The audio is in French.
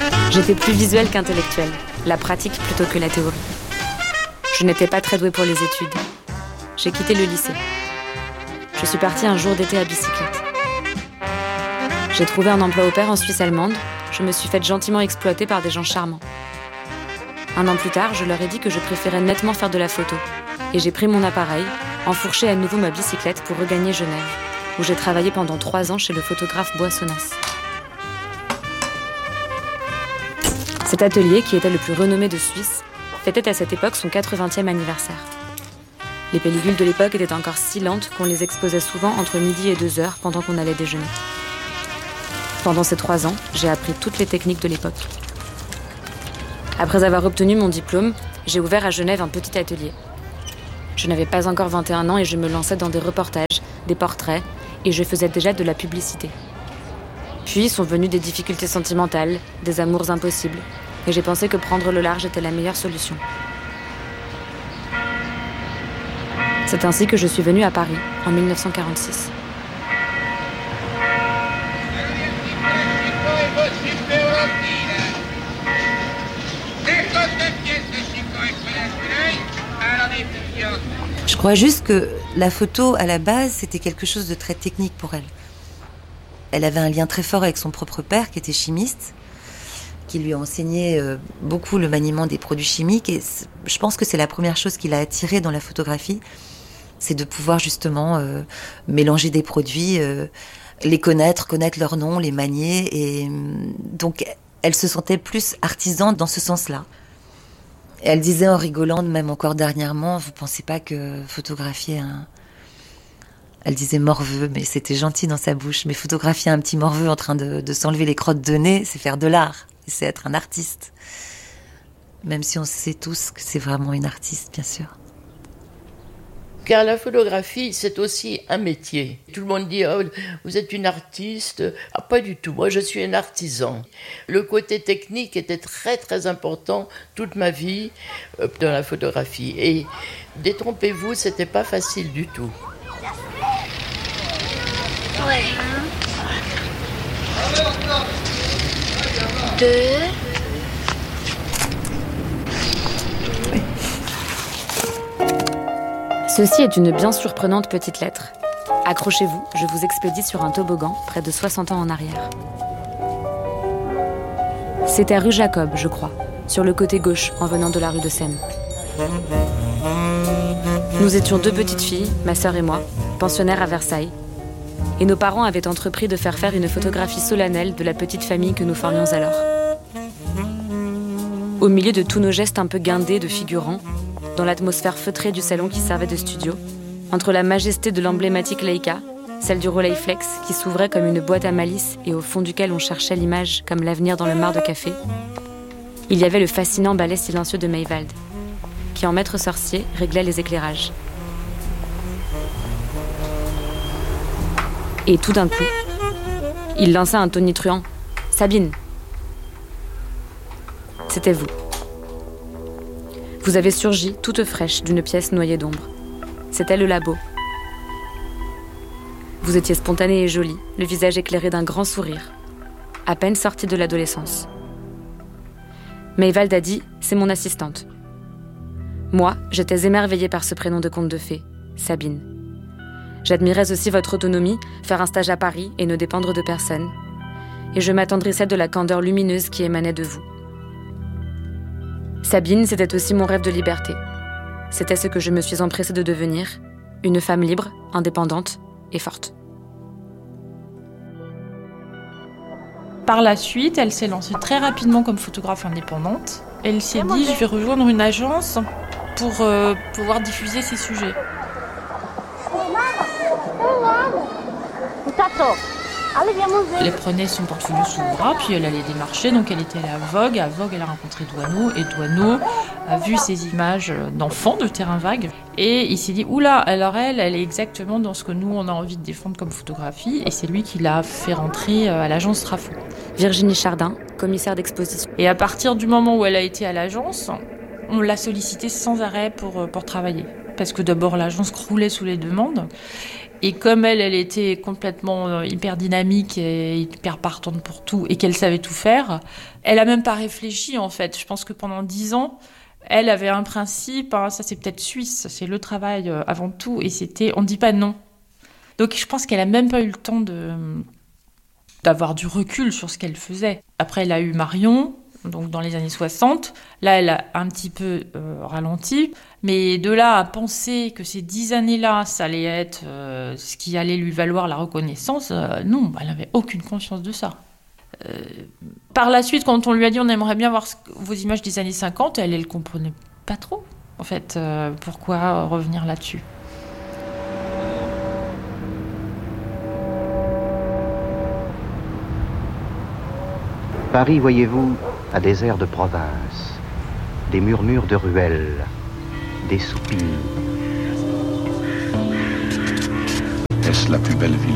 J'étais plus visuelle qu'intellectuelle, la pratique plutôt que la théorie. Je n'étais pas très douée pour les études. J'ai quitté le lycée. Je suis partie un jour d'été à bicyclette. J'ai trouvé un emploi au pair en Suisse allemande. Je me suis faite gentiment exploiter par des gens charmants. Un an plus tard, je leur ai dit que je préférais nettement faire de la photo. Et j'ai pris mon appareil, enfourché à nouveau ma bicyclette pour regagner Genève, où j'ai travaillé pendant 3 ans chez le photographe Boissonnas. Cet atelier, qui était le plus renommé de Suisse, fêtait à cette époque son 80e anniversaire. Les pellicules de l'époque étaient encore si lentes qu'on les exposait souvent entre midi et 2h pendant qu'on allait déjeuner. Pendant ces 3 ans, j'ai appris toutes les techniques de l'époque. Après avoir obtenu mon diplôme, j'ai ouvert à Genève un petit atelier. Je n'avais pas encore 21 ans et je me lançais dans des reportages, des portraits, et je faisais déjà de la publicité. Puis sont venues des difficultés sentimentales, des amours impossibles, et j'ai pensé que prendre le large était la meilleure solution. C'est ainsi que je suis venue à Paris, en 1946. Je crois juste que la photo, à la base, c'était quelque chose de très technique pour elle. Elle avait un lien très fort avec son propre père, qui était chimiste, qui lui a enseigné beaucoup le maniement des produits chimiques. Et je pense que c'est la première chose qui l'a attirée dans la photographie, c'est de pouvoir justement mélanger des produits, les connaître leur nom, les manier. Et donc, elle se sentait plus artisan dans ce sens-là. Elle disait en rigolant, même encore dernièrement, vous pensez pas que photographier un... Elle disait morveux, mais c'était gentil dans sa bouche. Mais photographier un petit morveux en train de s'enlever les crottes de nez, c'est faire de l'art. C'est être un artiste. Même si on sait tous que c'est vraiment une artiste, bien sûr. Car la photographie, c'est aussi un métier. Tout le monde dit « Oh, vous êtes une artiste ». Ah, pas du tout, moi je suis un artisan. Le côté technique était très très important toute ma vie dans la photographie. Et détrompez-vous, c'était pas facile du tout. Ouais. 2. Ceci est une bien surprenante petite lettre. Accrochez-vous, je vous expédie sur un toboggan près de 60 ans en arrière. C'était rue Jacob, je crois, sur le côté gauche en venant de la rue de Seine. Nous étions 2 petites filles, ma sœur et moi, pensionnaires à Versailles. Et nos parents avaient entrepris de faire une photographie solennelle de la petite famille que nous formions alors. Au milieu de tous nos gestes un peu guindés de figurants, dans l'atmosphère feutrée du salon qui servait de studio, entre la majesté de l'emblématique Leica, celle du Rolleiflex qui s'ouvrait comme une boîte à malice et au fond duquel on cherchait l'image comme l'avenir dans le mar de café, il y avait le fascinant ballet silencieux de Maywald, qui en maître sorcier réglait les éclairages. Et tout d'un coup, il lança un tonitruant « Sabine !» C'était vous. Vous avez surgi, toute fraîche, d'une pièce noyée d'ombre. C'était le labo. Vous étiez spontanée et jolie, le visage éclairé d'un grand sourire, à peine sortie de l'adolescence. Maywald a dit « C'est mon assistante ». Moi, j'étais émerveillée par ce prénom de conte de fées, Sabine. J'admirais aussi votre autonomie, faire un stage à Paris et ne dépendre de personne. Et je m'attendrissais de la candeur lumineuse qui émanait de vous. Sabine, c'était aussi mon rêve de liberté. C'était ce que je me suis empressée de devenir, une femme libre, indépendante et forte. Par la suite, elle s'est lancée très rapidement comme photographe indépendante. Elle s'est dit, je vais rejoindre une agence pour pouvoir diffuser ses sujets. Elle prenait son portfolio sous le bras, puis elle allait démarcher. Donc elle était allée à Vogue. À Vogue, elle a rencontré Doisneau. Et Doisneau a vu ces images d'enfants de terrain vague. Et il s'est dit, oula, alors elle est exactement dans ce que nous, on a envie de défendre comme photographie. Et c'est lui qui l'a fait rentrer à l'agence Trafo. Virginie Chardin, commissaire d'exposition. Et à partir du moment où elle a été à l'agence, on l'a sollicitée sans arrêt pour travailler. Parce que d'abord, l'agence croulait sous les demandes. Et comme elle était complètement hyper dynamique et hyper partante pour tout, et qu'elle savait tout faire, elle a même pas réfléchi, en fait. Je pense que pendant 10 ans, elle avait un principe, hein, ça c'est peut-être suisse, c'est le travail avant tout, et c'était on ne dit pas non. Donc je pense qu'elle a même pas eu le temps d'avoir du recul sur ce qu'elle faisait. Après, elle a eu Marion, donc dans les années 60. Là, elle a un petit peu ralenti. Mais de là à penser que ces 10 années-là, ça allait être ce qui allait lui valoir la reconnaissance, non, elle n'avait aucune conscience de ça. Par la suite, quand on lui a dit on aimerait bien voir vos images des années 50, elle ne comprenait pas trop, en fait, pourquoi revenir là-dessus. Paris, voyez-vous, a des airs de province, des murmures de ruelles, des soupirs. Est-ce la plus belle ville du monde ?